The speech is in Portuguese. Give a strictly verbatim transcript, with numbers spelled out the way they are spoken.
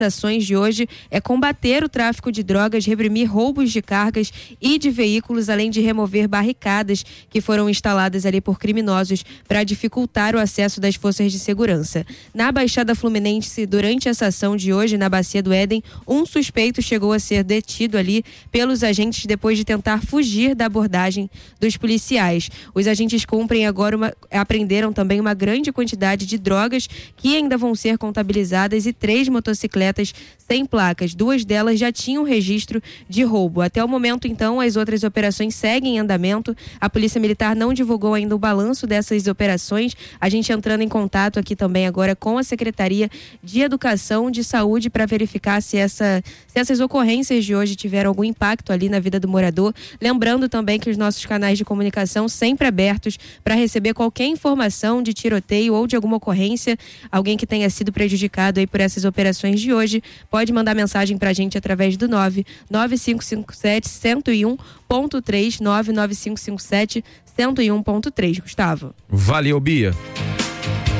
ações de hoje é combater o tráfico de drogas, reprimir roubos de cargas e de veículos, além de remover barricadas que foram instaladas ali por criminosos para dificultar o acesso das forças de segurança. Na Baixada Fluminense, durante essa ação de hoje, na Bacia do Éden, um suspeito chegou a ser detido ali pelos agentes depois de tentar fugir da abordagem dos policiais. Os agentes cumprem agora uma, apreenderam também uma grande quantidade de drogas que ainda vão ser contabilizadas e três motocicletas sem placas. Duas delas já tinham registro de roubo. Até o momento, então, as outras operações seguem em andamento. A Polícia Militar não divulgou ainda o balanço dessas operações. A gente entrando em contato aqui também agora com a Secretaria de Educação de Saúde para verificar se, essa, se essas ocorrências de hoje tiveram algum impacto ali na vida do morador. Lembrando também que os nossos canais de comunicação sempre abertos para receber qualquer informação de tiroteio ou de alguma ocorrência, alguém que tenha sido prejudicado aí por essas operações de hoje. Hoje, pode mandar mensagem pra gente através do nove nove cinco cinco sete, um zero um ponto três, nove nove cinco cinco sete, um zero um ponto três, Gustavo. Valeu, Bia.